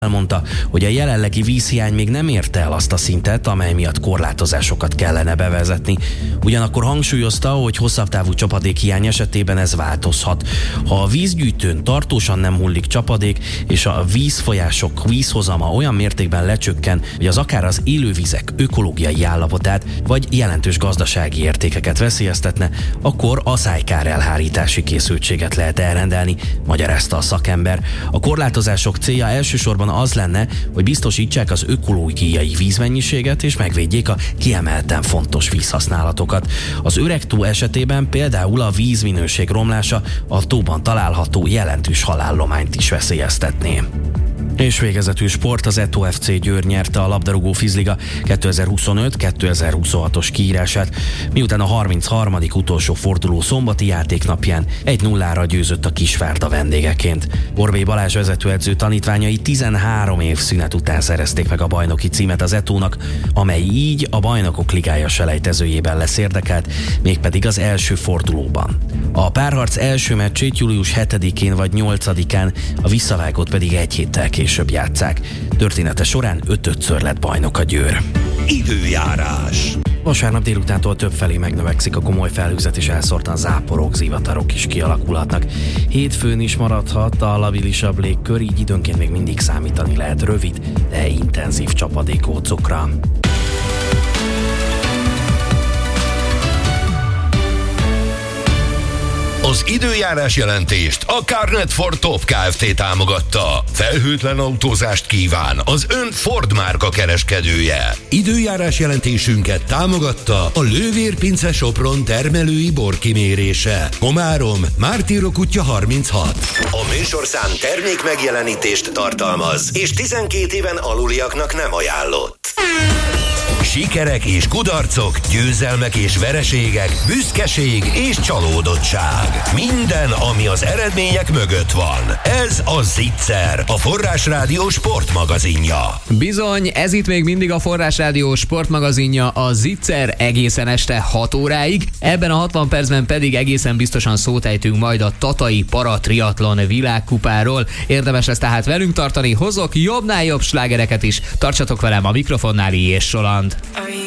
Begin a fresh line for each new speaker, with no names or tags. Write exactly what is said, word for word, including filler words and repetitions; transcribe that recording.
Elmondta, hogy a jelenlegi vízhiány még nem érte el azt a szintet, amely miatt korlátozásokat kellene bevezetni. Ugyanakkor hangsúlyozta, hogy hosszabb távú csapadékhiány esetében ez változhat. Ha a vízgyűjtőn tartósan nem hullik csapadék, és a vízfolyások vízhozama olyan mértékben lecsökken, hogy az akár az élővizek ökológiai állapotát, vagy jelentős gazdasági értékeket veszélyeztetne, akkor aszálykkár elhárítási készültséget lehet elrendelni, magyarázta a szakember. A korlátozások célja elsősorban az lenne, hogy biztosítsák az ökológiai vízmennyiséget és megvédjék a kiemelten fontos vízhasználatokat. Az öreg tó esetében például a vízminőség romlása a tóban található jelentős halállományt is veszélyeztetné. És végezetül sport, az Eto ef cé Győr nyerte a labdarúgó vízliga kétezer-huszonöt kétezer-huszonhatos kiírását, miután a harmincharmadik utolsó forduló szombati játéknapján egy nullára győzött a Kisvárda vendégeként. Borbély Balázs vezetőedző tanítványai tizenhárom év szünet után szerezték meg a bajnoki címet az Etónak, amely így a Bajnokok Ligája selejtezőjében lesz érdekelt, mégpedig az első fordulóban. A párharc első meccsét július hetedikén vagy nyolcadikán, a visszavágót pedig egy héttel később játsszák. Története során ötödször lett bajnok a Győr.
Időjárás.
Vasárnap délutántól többfelé megnövekszik a komoly felhőzet, és elszórtan záporok, zivatarok is kialakulhatnak. Hétfőn is maradhat a labilisabb légkör, így időnként még mindig számítani lehet rövid, de intenzív csapadékócokra.
Az időjárás jelentést a Carnet Ford Top Kft. Támogatta. Felhőtlen autózást kíván az ön Ford márka kereskedője. Időjárás jelentésünket támogatta a Lővér Pince Sopron termelői borkimérése. Komárom, Mártírok útja harminchat. A műsorszám termék megjelenítést tartalmaz, és tizenkét éven aluliaknak nem ajánlott. Sikerek és kudarcok, győzelmek és vereségek, büszkeség és csalódottság. Minden, ami az eredmények mögött van. Ez a Zicser, a Forrásrádió sportmagazinja.
Bizony, ez itt még mindig a Forrásrádió sportmagazinja, a Zicser egészen este hat óráig. Ebben a hatvan percben pedig egészen biztosan szót ejtünk majd a tatai paratriatlon világkupáról. Érdemes lesz tehát velünk tartani, hozok jobbnál jobb slágereket is. Tartsatok velem, a mikrofonnál és Roland.